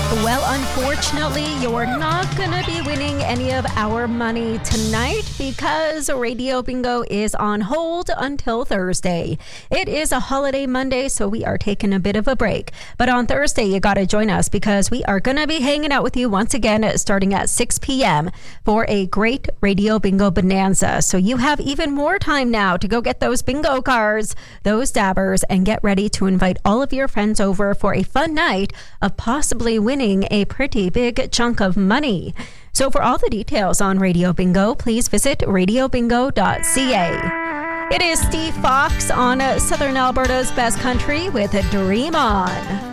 Well, unfortunately, you're not going to be winning any of our money tonight because Radio Bingo is on hold until Thursday. It is a holiday Monday, so we are taking a bit of a break. But on Thursday, you got to join us because we are going to be hanging out with you once again starting at 6 p.m. for a great Radio Bingo bonanza. So you have even more time now to go get those bingo cards, those dabbers, and get ready to invite all of your friends over for a fun night of possibly winning a pretty big chunk of money. So for all the details on Radio Bingo, please visit radiobingo.ca. It is Steve Fox on Southern Alberta's Best Country with Dream On.